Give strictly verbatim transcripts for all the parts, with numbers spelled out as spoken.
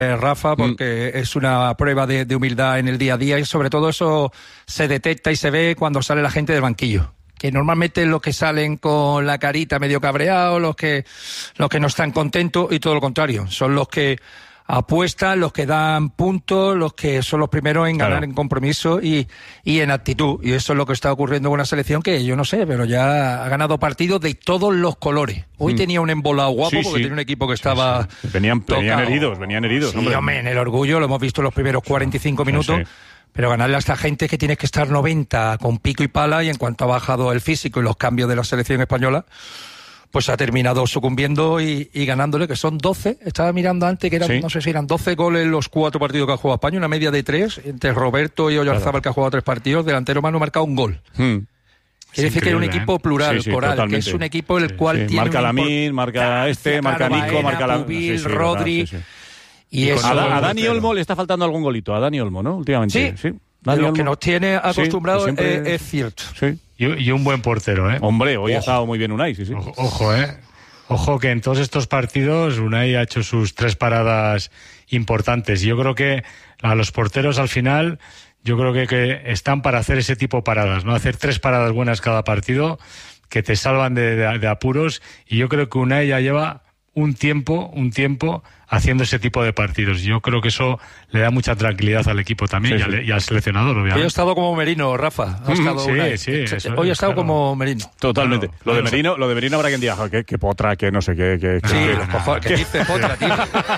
Eh, Rafa, porque mm. es una prueba de, de humildad en el día a día y sobre todo eso se detecta y se ve cuando sale la gente del banquillo. Que normalmente los que salen con la carita medio cabreados, los que, los que no están contentos y todo lo contrario. Son los que apuestan, los que dan puntos, los que son los primeros en ganar claro. en compromiso y, y en actitud. Y eso es lo que está ocurriendo con una selección que yo no sé, pero ya ha ganado partidos de todos los colores. Hoy mm. tenía un embolado guapo sí, porque sí. tenía un equipo que estaba... Sí, sí. Venían, venían heridos, venían heridos. Sí, hombre. hombre, en el orgullo lo hemos visto en los primeros cuarenta y cinco minutos. Sí, sí. Pero ganarle a esta gente que tienes que estar noventa con pico y pala, y en cuanto ha bajado el físico y los cambios de la selección española, pues ha terminado sucumbiendo y, y ganándole, que son doce. Estaba mirando antes que eran, sí. no sé si eran doce goles los cuatro partidos que ha jugado España, una media de tres, entre Roberto y Oyarzábal, claro. que ha jugado tres partidos, delantero mano marcado un gol. Hmm. Quiere decir que es un equipo plural, sí, sí, coral, totalmente. Que es un equipo el sí, cual sí. tiene... Marca un Lamin, marca este, marca Nico, Baena, marca la... Pubil, sí, sí, Rodri... Sí, sí. Y, y eso, a, a Dani Olmo le está faltando algún golito, a Dani Olmo, ¿no? Últimamente. Sí, sí. Lo Olmo. Que nos tiene acostumbrados sí, siempre... es, es cierto. Sí. Y, y un buen portero, ¿eh? Hombre, hoy ojo. ha estado muy bien Unai, sí, sí. Ojo, ojo, ¿eh? Ojo que en todos estos partidos Unai ha hecho sus tres paradas importantes. Yo creo que a los porteros al final, yo creo que, que están para hacer ese tipo de paradas, ¿no? Hacer tres paradas buenas cada partido que te salvan de, de, de apuros. Y yo creo que Unai ya lleva un tiempo, un tiempo haciendo ese tipo de partidos. Yo creo que eso le da mucha tranquilidad al equipo también sí, y, al, sí. y al seleccionador, obviamente. Hoy ha estado como Merino, Rafa. Ha estado sí, una... sí. Eso, Hoy ha estado claro. como Merino. Totalmente. Claro, lo, de claro. Merino, lo de Merino habrá quien diga, que, que potra, que no sé qué. Que, sí, que, los cojones, que dice potra, tío.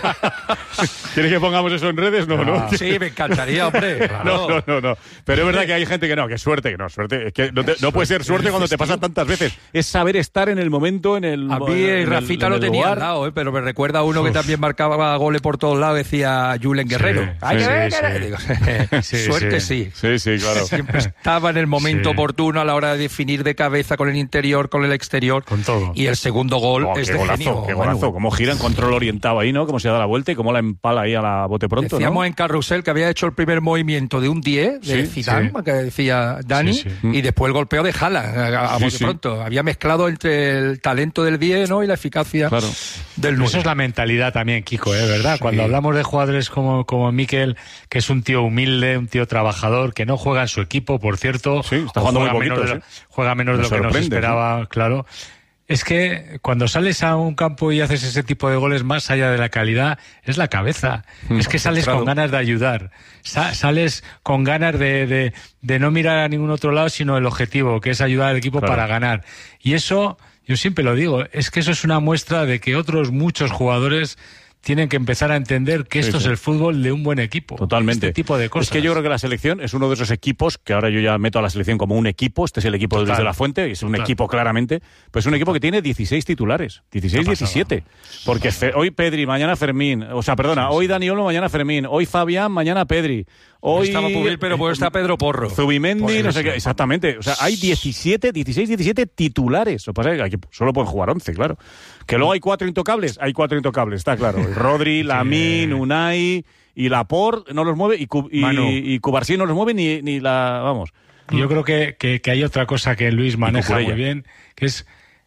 ¿Quieres que pongamos eso en redes? No, no. no. Sí, me encantaría, hombre. Claro. No, no, no, no. Pero es verdad que hay gente que no, que suerte, que no, suerte. Es que no, te, no puede ser suerte cuando te pasa tantas veces. Es saber estar en el momento, en el A mí y Rafita lo tenía al lado, ¿eh? Pero me recuerda a uno Uf. que también marcaba goles por todos lados, decía Julen Guerrero. Sí, Ay, sí, que, sí, que... Sí. Digo, sí, suerte sí. Sí, sí, claro. Siempre estaba en el momento sí. oportuno a la hora de definir de cabeza con el interior, con el exterior. Con todo. Y el segundo gol oh, es qué de golazo, genio. Qué golazo, bueno. cómo gira en control orientado ahí, ¿no? Cómo se da la vuelta y cómo la empala ahí a la bote pronto, Decíamos ¿no? en Carrusel que había hecho el primer movimiento de un diez de sí, Zidane, sí. que decía Dani, sí, sí. y después el golpeo de Haaland a, a sí, bote sí. pronto. Había mezclado entre el talento del diez, ¿no? y la eficacia claro. del nueve. Eso es la mentalidad también, Kiko, ¿eh? ¿Verdad? Sí. Cuando hablamos de jugadores como, como Mikel, que es un tío humilde, un tío trabajador, que no juega en su equipo, por cierto. Sí, está jugando muy poquito, menos ¿sí? de lo, juega menos de lo que nos esperaba, ¿sí? claro. Es que cuando sales a un campo y haces ese tipo de goles, más allá de la calidad, es la cabeza. Mm, es que sales con ganas de ayudar. Sa- sales con ganas de, de, de no mirar a ningún otro lado, sino el objetivo, que es ayudar al equipo claro. para ganar. Y eso, yo siempre lo digo, es que eso es una muestra de que otros muchos jugadores tienen que empezar a entender que esto sí, sí. es el fútbol de un buen equipo. Totalmente. Este tipo de cosas. Es que yo creo que la selección es uno de esos equipos, que ahora yo ya meto a la selección como un equipo, este es el equipo desde la fuente, es un Total. equipo claramente, pues es un equipo que tiene dieciséis titulares, dieciséis, diecisiete. Porque fe, hoy Pedri, mañana Fermín, o sea, perdona, sí, hoy Dani Olmo, mañana Fermín, hoy Fabián, mañana Pedri. Hoy estaba Pubil, pero pues está Pedro Porro. Zubimendi, no sé qué, exactamente. O sea, hay diecisiete, dieciséis, diecisiete titulares. Lo que pasa es que solo pueden jugar once, claro. Que luego hay cuatro intocables, hay cuatro intocables, está claro. Rodri, Lamin, Unai y Laporte no los mueve y, y, y Cubarsí no los mueve ni, ni la... Vamos. Yo creo que, que, que hay otra cosa que Luis maneja muy bien, que es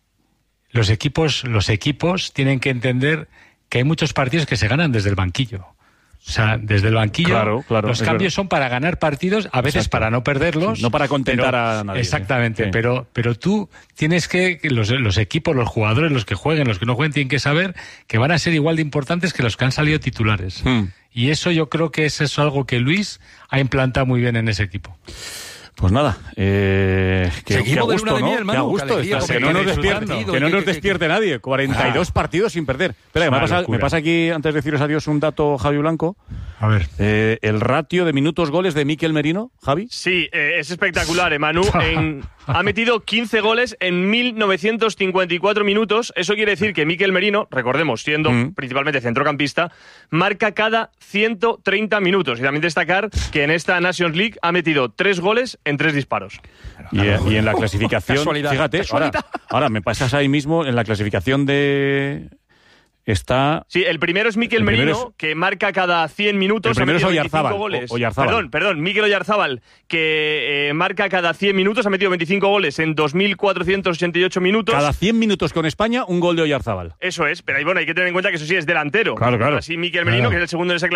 los equipos, los equipos tienen que entender que hay muchos partidos que se ganan desde el banquillo. O sea, desde el banquillo, claro, claro, los cambios verdad. son para ganar partidos, a veces Exacto. para no perderlos. Sí, no para contentar pero, a nadie. Exactamente, sí. pero, pero tú tienes que, los, los equipos, los jugadores, los que jueguen, los que no jueguen, tienen que saber que van a ser igual de importantes que los que han salido titulares. Hmm. Y eso yo creo que es eso algo que Luis ha implantado muy bien en ese equipo. Pues nada, eh, que, que a gusto, ¿no? Miel, Manu, que a gusto, que, que, que no nos despierte, que no nos despierte nadie. cuarenta y dos ah. partidos sin perder. Espera, que me pasa, me pasa aquí, antes de deciros adiós, un dato, Javi Blanco. A ver. Eh, el ratio de minutos goles de Mikel Merino, Javi. Sí, eh, es espectacular, eh, Manu. En, ha metido quince goles en mil novecientos cincuenta y cuatro minutos. Eso quiere decir que Mikel Merino, recordemos, siendo mm. principalmente centrocampista, marca cada ciento treinta minutos. Y también destacar que en esta Nations League ha metido tres goles en tres disparos. Y, y en la clasificación, casualidad, fíjate, casualidad. Ahora, ahora me pasas ahí mismo en la clasificación de está... Sí, el primero es Mikel Merino, es... que marca cada cien minutos. El primero ha metido es Oyarzábal. goles. O, Oyarzábal. Perdón, perdón, Mikel Oyarzábal, que eh, marca cada cien minutos, ha metido veinticinco goles en dos mil cuatrocientos ochenta y ocho minutos. Cada cien minutos con España, un gol de Oyarzábal. Eso es, pero ahí, bueno, hay que tener en cuenta que eso sí es delantero. Claro, claro. Así Mikel Merino, claro. que es el segundo en esa